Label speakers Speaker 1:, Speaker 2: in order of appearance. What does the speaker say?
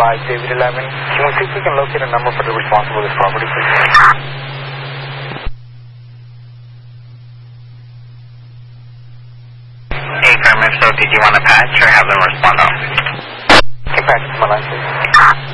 Speaker 1: David 11. Can we see if we can locate a number for the responsible of this property, please?
Speaker 2: Hey, Carmen, so did you want to patch or have them respond on?
Speaker 1: Can patch to my line, please.